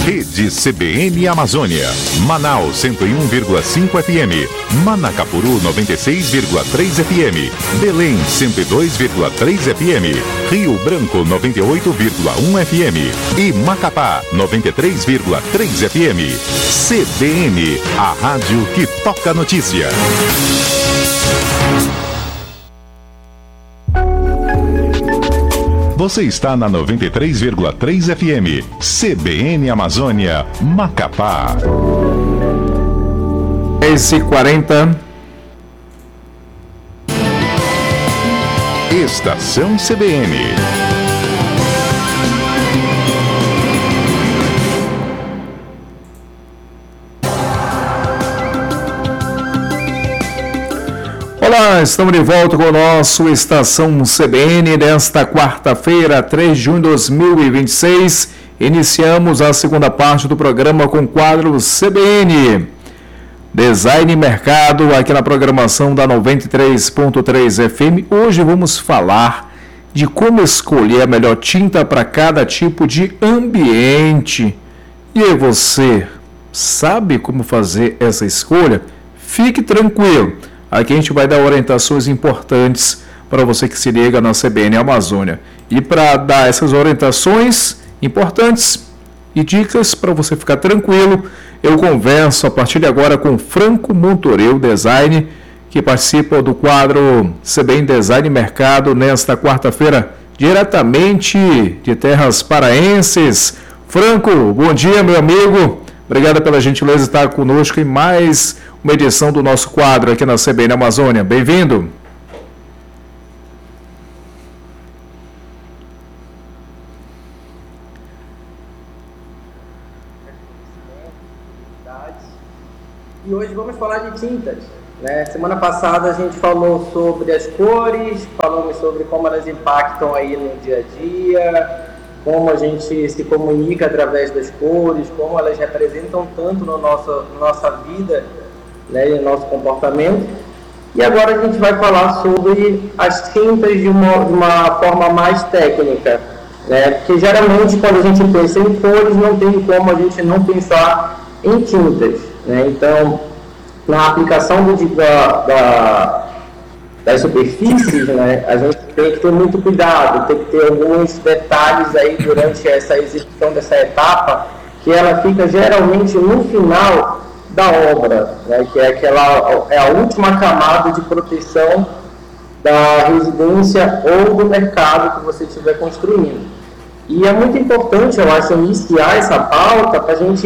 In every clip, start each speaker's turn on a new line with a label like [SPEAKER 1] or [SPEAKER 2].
[SPEAKER 1] Rede CBN Amazônia. Manaus 101,5 FM. Manacapuru 96,3 FM. Belém 102,3 FM. Rio Branco 98,1 FM. E Macapá 93,3 FM. CBN, a rádio que toca notícia. Você está na 93,3 FM, CBN Amazônia, Macapá.
[SPEAKER 2] 10h40.
[SPEAKER 1] Estação CBN.
[SPEAKER 2] Olá, estamos de volta com o nosso Estação CBN desta quarta-feira, 3 de junho de 2026. Iniciamos a segunda parte do programa com o quadro CBN Design e Mercado, aqui na programação da 93.3 FM. Hoje vamos falar de como escolher a melhor tinta para cada tipo de ambiente. E aí, você sabe como fazer essa escolha? Fique tranquilo. Aqui a gente vai dar orientações importantes para você que se liga na CBN Amazônia. E para dar essas orientações importantes e dicas para você ficar tranquilo, eu converso a partir de agora com Franco Montoreu Design, que participa do quadro CBN Design e Mercado nesta quarta-feira, diretamente de terras paraenses. Franco, bom dia, meu amigo. Obrigado pela gentileza de estar conosco em mais uma edição do nosso quadro aqui na CBN Amazônia. Bem-vindo.
[SPEAKER 3] E hoje vamos falar de tintas, né? Semana passada a gente falou sobre as cores, falamos sobre como elas impactam aí no dia a dia, como a gente se comunica através das cores, como elas representam tanto na nossa vida, né, e no nosso comportamento. E agora a gente vai falar sobre as tintas de uma forma mais técnica, né? Porque geralmente quando a gente pensa em cores, não tem como a gente não pensar em tintas, né? Então, na aplicação das superfícies, né, a gente tem que ter muito cuidado, tem que ter alguns detalhes aí durante essa execução dessa etapa, que ela fica geralmente no final da obra, né, que é a última camada de proteção da residência ou do mercado que você estiver construindo. E é muito importante, eu acho, iniciar essa pauta para a gente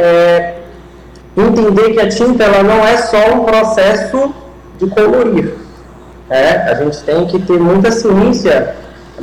[SPEAKER 3] entender que a tinta ela não é só um processo de colorir. A gente tem que ter muita ciência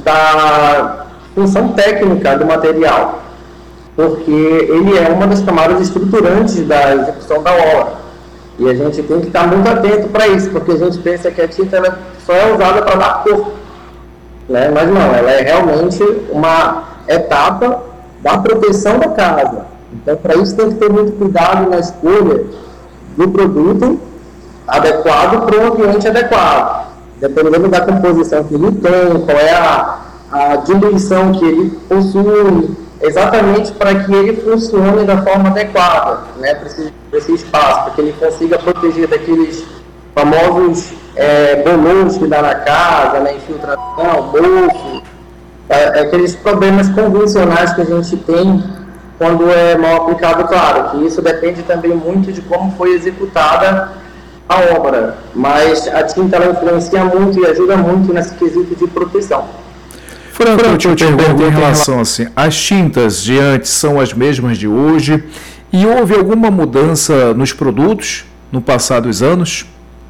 [SPEAKER 3] da função técnica do material, porque ele é uma das camadas estruturantes da execução da obra. E a gente tem que estar muito atento para isso, porque a gente pensa que a tinta ela só é usada para dar cor, né? Mas não, ela é realmente uma etapa da proteção da casa. Então, para isso tem que ter muito cuidado na escolha do produto adequado para o ambiente adequado, dependendo da composição que ele tem, qual é a diluição que ele possui, exatamente para que ele funcione da forma adequada, né, para esse espaço, para que ele consiga proteger daqueles famosos bolões que dá na casa, né, infiltração, mofo, aqueles problemas convencionais que a gente tem quando é mal aplicado. Claro que isso depende também muito de como foi executada a obra, mas a tinta ela influencia muito e ajuda muito nesse quesito de proteção.
[SPEAKER 2] Franco, eu te pergunto em relação assim, as tintas de antes são as mesmas de hoje e houve alguma mudança nos produtos no passado dos anos?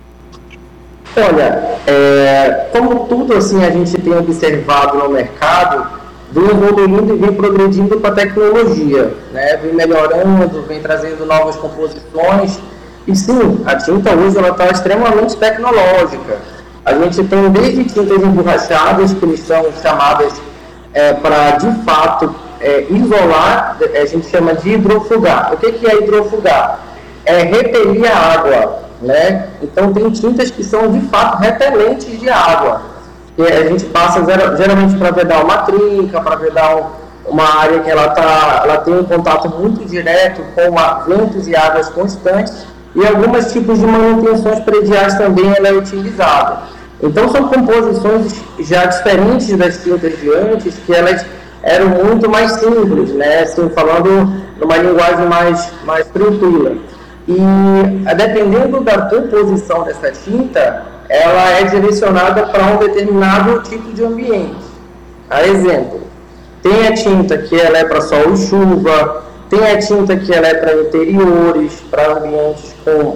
[SPEAKER 3] Olha, como tudo assim a gente tem observado no mercado, vem evoluindo e vem progredindo com a tecnologia, né? Vem melhorando, vem trazendo novas composições. E sim, a tinta hoje está extremamente tecnológica. A gente tem desde tintas emborrachadas, que são chamadas para, de fato, isolar, a gente chama de hidrofugar. O que é hidrofugar? É repelir a água, né? Então tem tintas que são, de fato, repelentes de água. Que a gente passa geralmente para vedar uma trinca, para vedar uma área que ela tem um contato muito direto com ventos e águas constantes, e alguns tipos de manutenções prediais também ela é utilizada. Então são composições já diferentes das tintas de antes, que elas eram muito mais simples, né? Assim, falando numa linguagem mais tranquila. E dependendo da composição dessa tinta, ela é direcionada para um determinado tipo de ambiente. A exemplo, tem a tinta que ela é para sol e chuva, tem a tinta que ela é para interiores, para ambientes com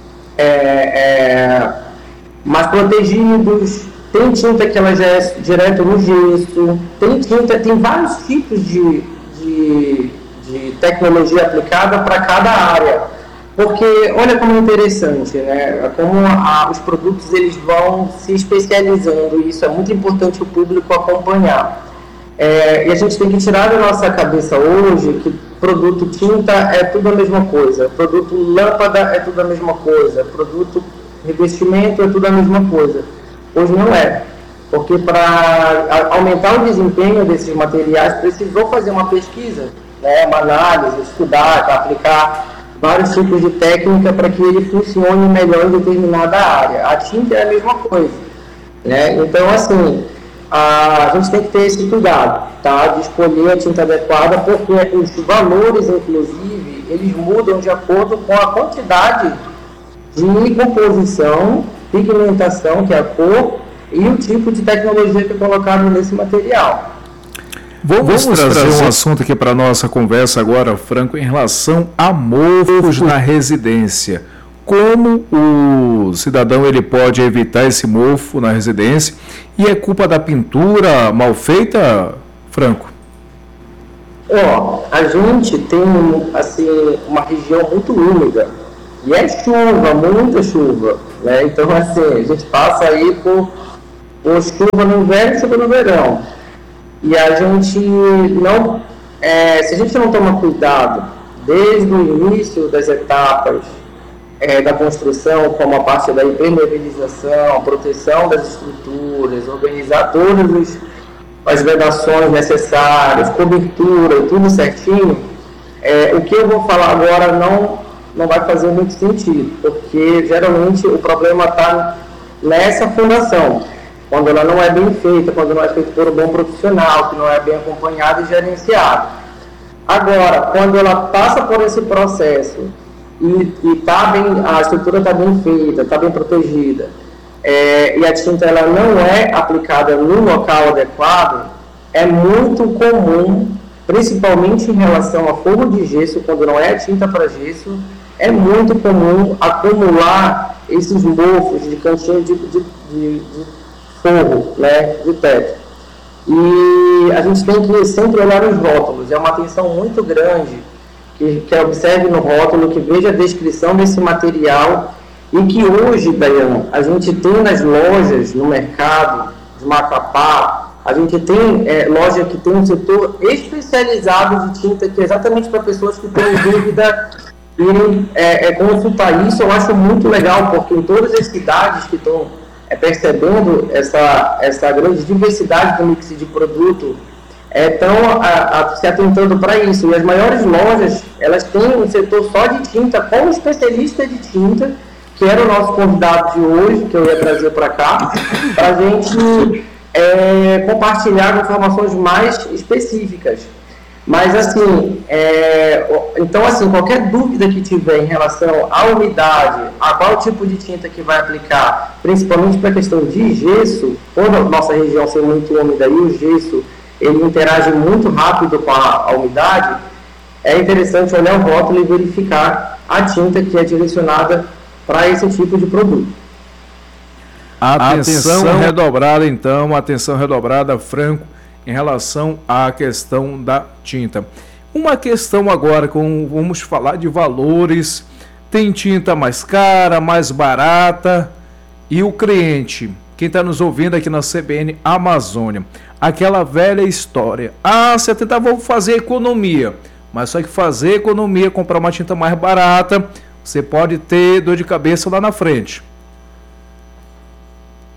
[SPEAKER 3] mais protegidos, tem tinta que ela já é direto no gesso, tem vários tipos de tecnologia aplicada para cada área. Porque olha como é interessante, né? Como os produtos eles vão se especializando, e isso é muito importante o público acompanhar. E a gente tem que tirar da nossa cabeça hoje que produto tinta é tudo a mesma coisa, produto lâmpada é tudo a mesma coisa, produto revestimento é tudo a mesma coisa. Hoje não é, porque para aumentar o desempenho desses materiais precisou fazer uma pesquisa, né? Uma análise, estudar, aplicar vários tipos de técnica para que ele funcione melhor em determinada área. A tinta é a mesma coisa, né? Então, assim, a gente tem que ter esse cuidado, tá? De escolher a tinta adequada, porque os valores, inclusive, eles mudam de acordo com a quantidade de composição, pigmentação, que é a cor, e o tipo de tecnologia que é colocado nesse material.
[SPEAKER 2] Vamos trazer um assunto aqui para a nossa conversa agora, Franco, em relação a mofos na residência. Como o cidadão ele pode evitar esse mofo na residência? E é culpa da pintura mal feita, Franco?
[SPEAKER 3] A gente tem assim, uma região muito úmida. E é chuva, muita chuva, né? Então, assim, a gente passa aí por chuva no inverno e chuva no verão. E a gente não... se a gente não toma cuidado desde o início das etapas da construção, como a parte da impermeabilização, proteção das estruturas, organizar todas as vedações necessárias, cobertura, tudo certinho, o que eu vou falar agora não vai fazer muito sentido, porque geralmente o problema está nessa fundação, quando ela não é bem feita, quando não é feita por um bom profissional, que não é bem acompanhada e gerenciada. Agora, quando ela passa por esse processo e a estrutura está bem feita, está bem protegida, e a tinta ela não é aplicada no local adequado, é muito comum, principalmente em relação a forro de gesso, quando não é a tinta para gesso, é muito comum acumular esses mofos de cantinho de forro, né, de teto. E a gente tem que sempre olhar os rótulos, é uma atenção muito grande que observe no rótulo, que veja a descrição desse material, e que hoje, Dayana, a gente tem nas lojas, no mercado de Macapá, a gente tem loja que tem um setor especializado de tinta, que é exatamente para pessoas que têm dúvida irem consultar isso. Eu acho muito legal, porque em todas as cidades que estão percebendo essa grande diversidade do mix de produto, estão se atentando para isso. E as maiores lojas, elas têm um setor só de tinta, com um especialista de tinta, que era o nosso convidado de hoje, que eu ia trazer para cá, para a gente compartilhar informações mais específicas. Mas, assim, então, assim, qualquer dúvida que tiver em relação à umidade, a qual tipo de tinta que vai aplicar, principalmente para a questão de gesso, por nossa região ser muito úmida e o gesso, ele interage muito rápido com a umidade, é interessante olhar o rótulo e verificar a tinta que é direcionada para esse tipo de produto.
[SPEAKER 2] Atenção redobrada, então, atenção redobrada, Franco, em relação à questão da tinta. Uma questão agora, vamos falar de valores. Tem tinta mais cara, mais barata, e o cliente, quem está nos ouvindo aqui na CBN Amazônia, aquela velha história: você vou fazer economia, mas só que fazer economia, comprar uma tinta mais barata, você pode ter dor de cabeça lá na frente.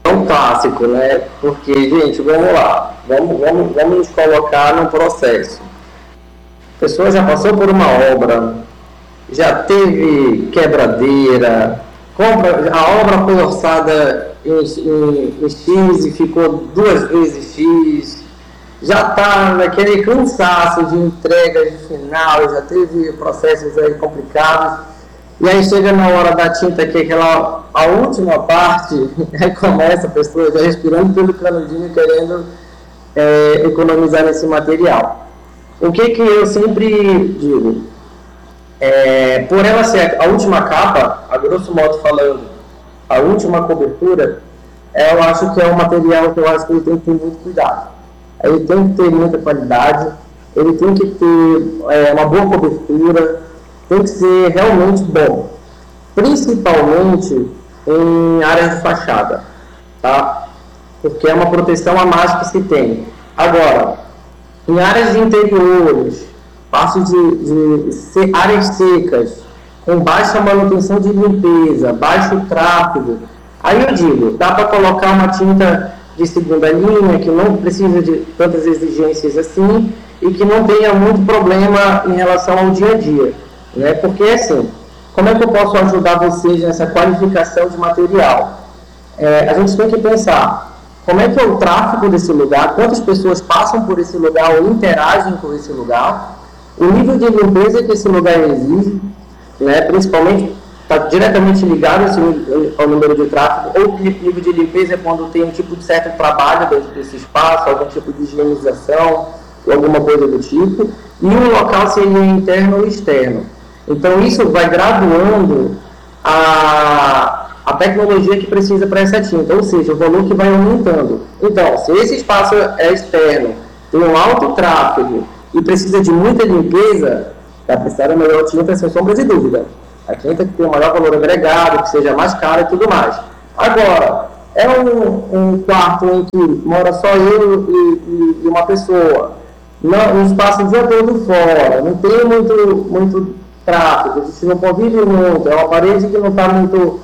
[SPEAKER 3] um clássico, né? Porque, gente, vamos lá, vamos nos colocar no processo. A pessoa já passou por uma obra, já teve quebradeira, a obra foi orçada em X e ficou 2 vezes X, já está naquele cansaço de entregas de final, já teve processos aí complicados, e aí chega na hora da tinta, que é a última parte, aí começa a pessoa já respirando pelo canudinho, querendo economizar nesse material. O que eu sempre digo? Por ela ser a última capa, a grosso modo falando, a última cobertura, eu acho que é um material que eu acho que ele tem que ter muito cuidado. Ele tem que ter muita qualidade, ele tem que ter uma boa cobertura, tem que ser realmente bom, principalmente em áreas de fachada, tá? Porque é uma proteção a mais que se tem. Agora, em áreas de interiores, partes de áreas secas, com baixa manutenção de limpeza, baixo tráfego, aí eu digo, dá para colocar uma tinta de segunda linha, que não precisa de tantas exigências assim, e que não tenha muito problema em relação ao dia a dia, né? Porque assim, como é que eu posso ajudar vocês nessa qualificação de material? A gente tem que pensar, como é que é o tráfego desse lugar, quantas pessoas passam por esse lugar ou interagem com esse lugar, o nível de limpeza que esse lugar exige, né, principalmente está diretamente ligado ao número de tráfego, ou nível de limpeza é quando tem um tipo de certo trabalho dentro desse espaço, algum tipo de higienização, ou alguma coisa do tipo, e o local se ele é interno ou externo. Então isso vai graduando a tecnologia que precisa para essa tinta, ou seja, o valor que vai aumentando. Então, se esse espaço é externo, tem um alto tráfego e precisa de muita limpeza, vai precisar da melhor tinta, sem sombra de dúvida. A tinta que tem um maior valor agregado, que seja mais cara e tudo mais. Agora, é um quarto em que mora só eu e uma pessoa, um espaço o dia todo fora, não tem muito tráfego, a gente não convive muito, é uma parede que não está muito...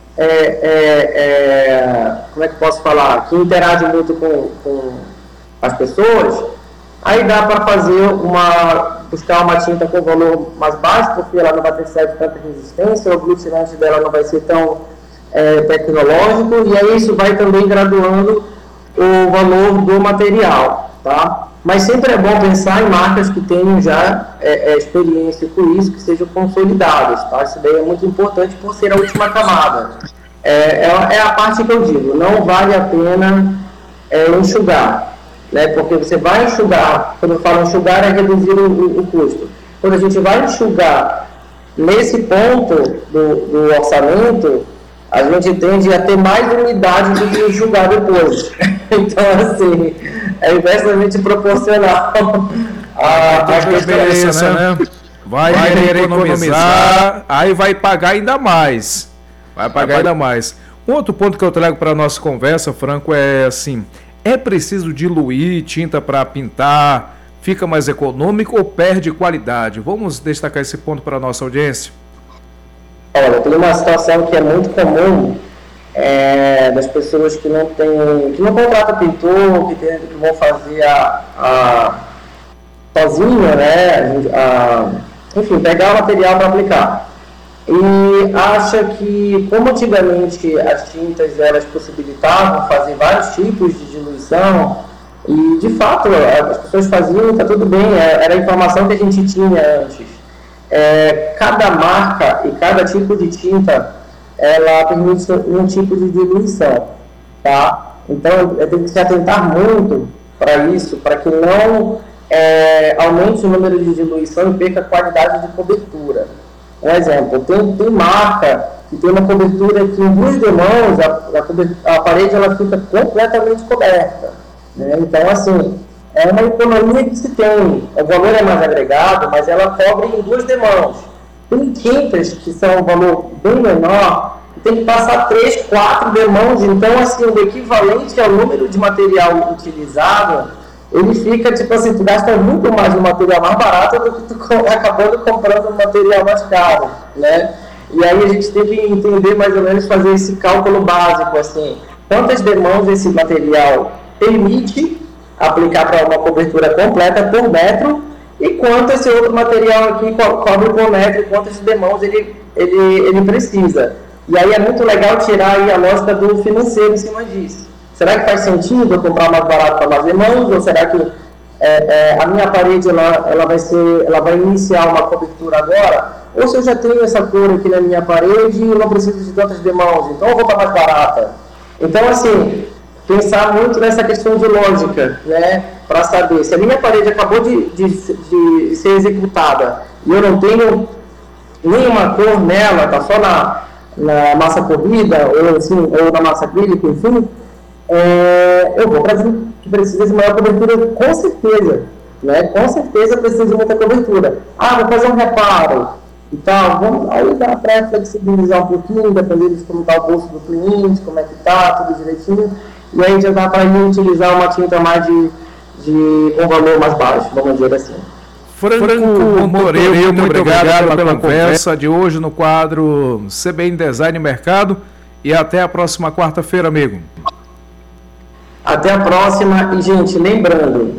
[SPEAKER 3] como é que eu posso falar? Que interage muito com as pessoas, aí dá para buscar uma tinta com valor mais baixo, porque ela não vai precisar de tanta resistência, o aglutinante dela não vai ser tão tecnológico, e aí isso vai também graduando o valor do material, tá? Mas sempre é bom pensar em marcas que tenham já experiência com isso, que sejam consolidadas, tá? Isso daí é muito importante por ser a última camada. É a parte que eu digo, não vale a pena enxugar, né? Porque você vai enxugar, quando eu falo enxugar é reduzir o custo. Quando a gente vai enxugar nesse ponto do orçamento, a gente tende a ter mais umidade do que enxugar depois. Então, assim, é inversamente proporcional a
[SPEAKER 2] diferença, né? Vai querer economizar, aí vai pagar ainda mais. Ainda mais. Um outro ponto que eu trago para a nossa conversa, Franco, é assim, é preciso diluir tinta para pintar, fica mais econômico ou perde qualidade? Vamos destacar esse ponto para a nossa audiência.
[SPEAKER 3] Olha, tem uma situação que é muito comum das pessoas que não contratam pintor, que vão fazer sozinho, né? Enfim, pegar o material para aplicar. E acha que, como antigamente as tintas elas possibilitavam fazer vários tipos de diluição, e de fato as pessoas faziam, está tudo bem, era a informação que a gente tinha antes. Cada marca e cada tipo de tinta ela permite um tipo de diluição, tá? Então tem que se atentar muito para isso, para que não aumente o número de diluição e perca a qualidade de cobertura. Um exemplo, tem marca que tem uma cobertura que em 2 demãos a parede ela fica completamente coberta, né? Então assim, é uma economia que se tem, o valor é mais agregado, mas ela cobre em 2 demãos. Tem tintas que são um valor bem menor, tem que passar 3, 4 demãos, então assim, o equivalente ao número de material utilizado, ele fica, tipo assim, tu gasta muito mais no material mais barato do que tu acabando comprando um material mais caro, né? E aí a gente tem que entender mais ou menos, fazer esse cálculo básico, assim, quantas demãos esse material permite aplicar para uma cobertura completa por metro e quanto esse outro material aqui cobre por metro, quantas demãos ele precisa. E aí é muito legal tirar aí a lógica do financeiro em cima disso. Será que faz sentido eu comprar mais barato para mais demãos? Ou será que a minha parede ela vai iniciar uma cobertura agora? Ou se eu já tenho essa cor aqui na minha parede e não preciso de tantas demãos, então eu vou para mais barata. Então, assim, pensar muito nessa questão de lógica, né, para saber se a minha parede acabou de ser executada e eu não tenho nenhuma cor nela, está só na massa corrida ou na massa acrílica, enfim, eu vou para que precisa de maior cobertura, com certeza, né? Com certeza precisa de muita cobertura. Vou fazer um reparo e tal, aí dá para flexibilizar um pouquinho, dependendo de como está o bolso do cliente, como é que está, tudo direitinho, e aí já dá para utilizar uma tinta mais com valor mais baixo, vamos dizer assim.
[SPEAKER 2] Franco Montoril, muito obrigado pela conversa de hoje no quadro CBN Design e Mercado, e até a próxima quarta-feira, amigo.
[SPEAKER 3] Até a próxima. E, gente, lembrando,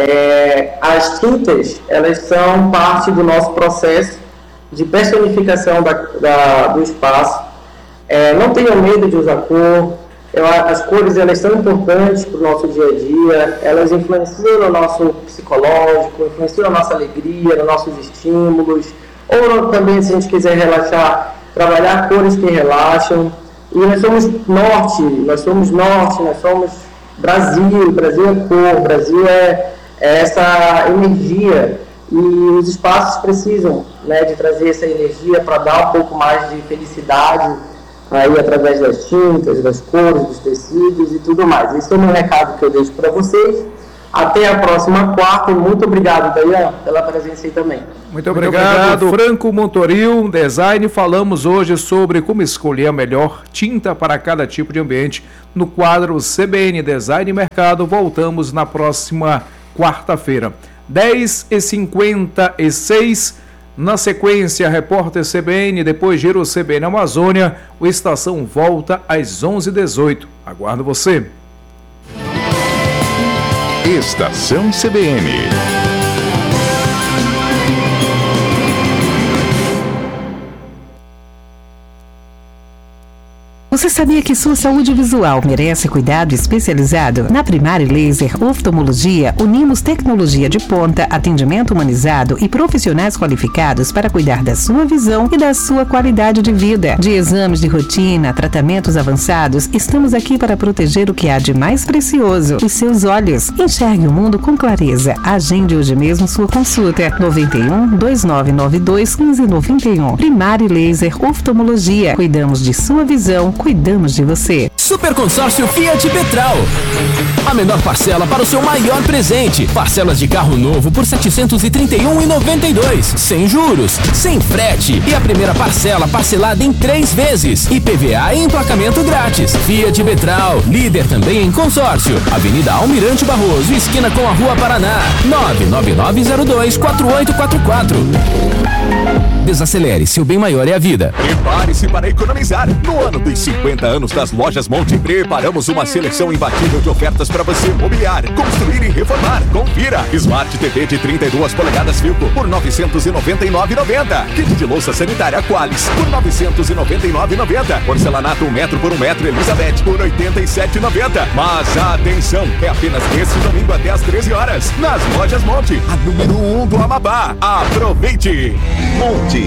[SPEAKER 3] as tintas, elas são parte do nosso processo de personificação do espaço. Não tenham medo de usar cor. As cores, elas são importantes para o nosso dia a dia. Elas influenciam no nosso psicológico, influenciam na nossa alegria, nos nossos estímulos. Ou também, se a gente quiser relaxar, trabalhar cores que relaxam. E nós somos norte, nós somos Brasil é cor, Brasil é essa energia, e os espaços precisam, né, de trazer essa energia para dar um pouco mais de felicidade aí através das tintas, das cores, dos tecidos e tudo mais. Esse é o meu recado que eu deixo para vocês. Até a próxima quarta e muito obrigado, Daiane, pela presença aí também.
[SPEAKER 2] Muito obrigado, Franco Montoril, Design. Falamos hoje sobre como escolher a melhor tinta para cada tipo de ambiente no quadro CBN Design e Mercado. Voltamos na próxima quarta-feira, 10h56. Na sequência, repórter CBN, depois Giro CBN Amazônia. O Estação volta às 11h18. Aguardo você.
[SPEAKER 1] Estação CBN.
[SPEAKER 4] Você sabia que sua saúde visual merece cuidado especializado? Na Primari Laser Oftalmologia, unimos tecnologia de ponta, atendimento humanizado e profissionais qualificados para cuidar da sua visão e da sua qualidade de vida. De exames de rotina, tratamentos avançados, estamos aqui para proteger o que há de mais precioso, os seus olhos. Enxergue o mundo com clareza. Agende hoje mesmo sua consulta. 91-2992-1591. Primari Laser Oftalmologia. Cuidamos de sua visão, cuidamos de você.
[SPEAKER 5] Super Consórcio Fiat Petral. A menor parcela para o seu maior presente. Parcelas de carro novo por R$ 731,92. Sem juros, sem frete. E a primeira parcela parcelada em 3 vezes. IPVA e emplacamento grátis. Fiat Petral, líder também em consórcio. Avenida Almirante Barroso, esquina com a Rua Paraná. 999024844. Desacelere, seu bem maior é a vida.
[SPEAKER 6] Prepare-se para economizar. No ano dos 50 anos das Lojas Monte, preparamos uma seleção imbatível de ofertas para você mobiliar, construir e reformar. Confira. Smart TV de 32 polegadas Filco por R$ 999,90. Kit de louça sanitária Qualis por R$ 999,90. Porcelanato 1 metro por 1 metro Elizabeth por R$ 87,90. Mas atenção, é apenas nesse domingo até às 13 horas. Nas Lojas Monte, a número 1 do Amapá. Aproveite!
[SPEAKER 1] Monte